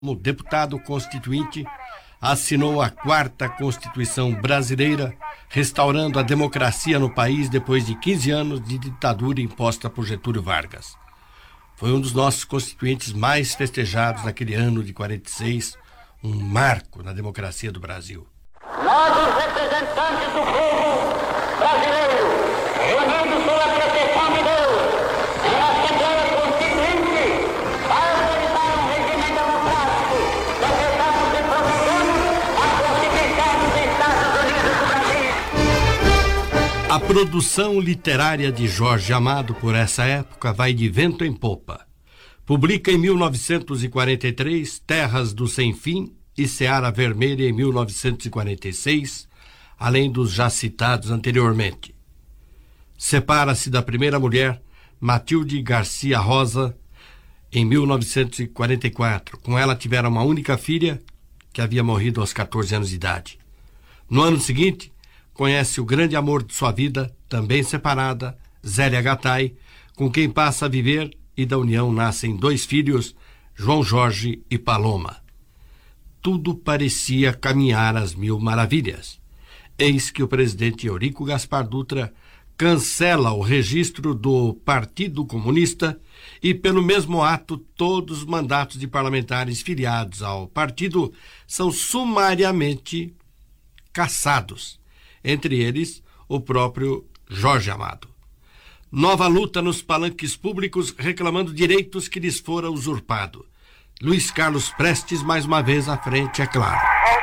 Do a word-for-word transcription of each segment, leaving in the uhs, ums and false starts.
Como deputado constituinte, assinou a quarta Constituição brasileira, restaurando a democracia no país depois de quinze anos de ditadura imposta por Getúlio Vargas. Foi um dos nossos constituintes mais festejados naquele ano de quarenta e seis, um marco na democracia do Brasil. Nós, os representantes do povo brasileiro, reunidos sob a proteção de Deus, em Assembleia Constituinte, para organizar um regime democrático, decretamos e promulgamos a Constituição dos Estados Unidos do Brasil. A produção literária de Jorge Amado por essa época vai de vento em popa. Publica em mil novecentos e quarenta e três Terras do Sem Fim e Seara Vermelha em mil novecentos e quarenta e seis, além dos já citados anteriormente. Separa-se da primeira mulher, Matilde Garcia Rosa, em mil novecentos e quarenta e quatro. Com ela tiveram uma única filha, que havia morrido aos catorze anos de idade. No ano seguinte, conhece o grande amor de sua vida, também separada, Zélia Gattai, com quem passa a viver, e da união nascem dois filhos, João Jorge e Paloma. Tudo parecia caminhar às mil maravilhas. Eis que o presidente Eurico Gaspar Dutra cancela o registro do Partido Comunista e, pelo mesmo ato, todos os mandatos de parlamentares filiados ao partido são sumariamente cassados, entre eles o próprio Jorge Amado. Nova luta nos palanques públicos reclamando direitos que lhes fora usurpado. Luiz Carlos Prestes, mais uma vez à frente, é claro.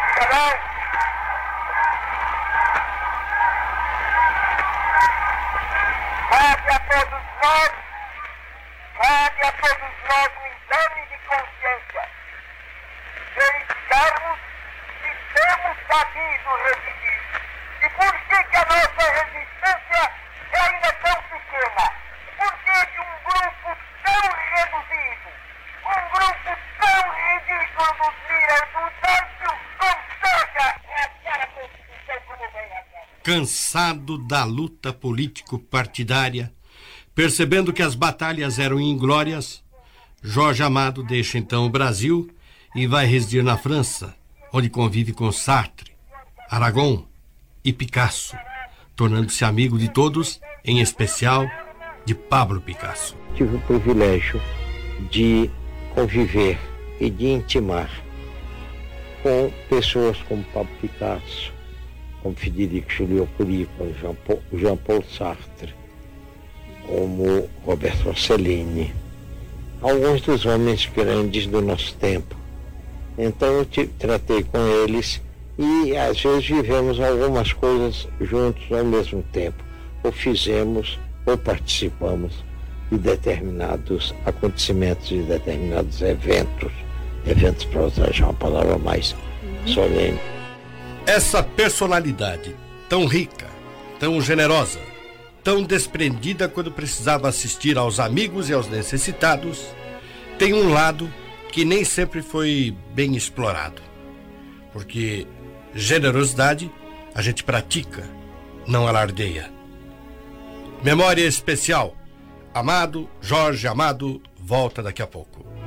Cabe a todos nós, cabe a todos nós um exame de consciência. Verificarmos se temos sabido resistir. E por que que a nossa resistência é ainda tão pequena? Por que que um grupo tão reduzido, um grupo tão ridículo dos Mira e do Tâncio consegue rasgar a Constituição como vem agora? Cansado da luta político-partidária, percebendo que as batalhas eram inglórias, Jorge Amado deixa então o Brasil e vai residir na França, onde convive com Sartre, Aragon e Picasso, tornando-se amigo de todos, em especial de Pablo Picasso. Tive o privilégio de conviver e de intimar com pessoas como Pablo Picasso, como Federico Joliot-Curie, como Jean-Paul, Jean-Paul Sartre, como Roberto Rossellini, alguns dos homens grandes do nosso tempo. Então eu te, tratei com eles e às vezes vivemos algumas coisas juntos ao mesmo tempo, ou fizemos ou participamos de determinados acontecimentos, de determinados eventos, eventos para usar já uma palavra mais solene. Essa personalidade tão rica, tão generosa, tão desprendida quando precisava assistir aos amigos e aos necessitados, tem um lado que nem sempre foi bem explorado. Porque generosidade a gente pratica, não alardeia. Memória especial. Amado, Jorge Amado, volta daqui a pouco.